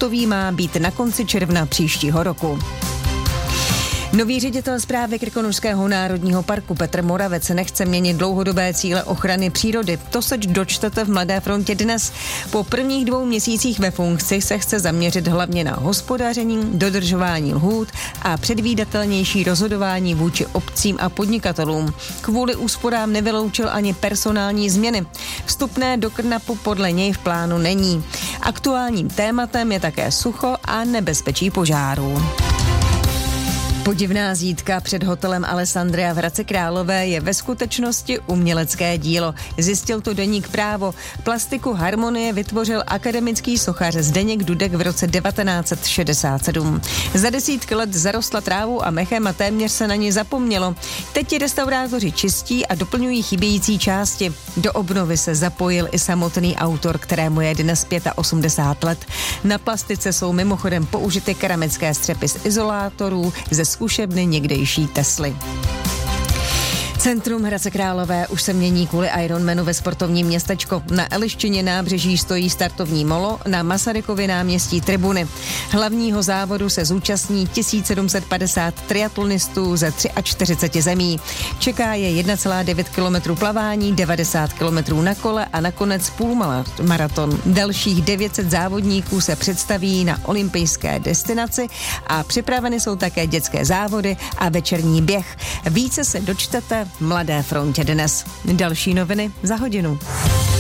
hotový má být na konci června příštího roku. Nový ředitel správy Krkonošského národního parku Petr Moravec nechce měnit dlouhodobé cíle ochrany přírody. To se dočtete v Mladé frontě dnes. Po prvních 2 měsících ve funkci se chce zaměřit hlavně na hospodaření, dodržování lhůt a předvídatelnější rozhodování vůči obcím a podnikatelům. Kvůli úsporám nevyloučil ani personální změny. Vstupné do KNAPu podle něj v plánu není. Aktuálním tématem je také sucho a nebezpečí požárů. Podivná zídka před hotelem Alessandria v Hradci Králové je ve skutečnosti umělecké dílo. Zjistil to deník Právo. Plastiku Harmonie vytvořil akademický sochař Zdeněk Dudek v roce 1967. Za desítky let zarostla trávou a mechem a téměř se na ní zapomnělo. Teď ji restaurátoři čistí a doplňují chybějící části. Do obnovy se zapojil i samotný autor, kterému je dnes 85 let. Na plastice jsou mimochodem použity keramické střepy z izolátorů, ze zkušebny někdejší Tesly. Centrum Hradce Králové už se mění kvůli Ironmanu ve sportovním městečko. Na Eliščině nábřeží stojí startovní molo, na Masarykově náměstí tribuny. Hlavního závodu se zúčastní 1750 triatlonistů ze 43 zemí. Čeká je 1,9 km plavání, 90 km na kole a nakonec půlmaraton. Dalších 900 závodníků se představí na olympijské destinaci a připraveny jsou také dětské závody a večerní běh. Více se dočtete v Mladé frontě dnes. Další noviny za hodinu.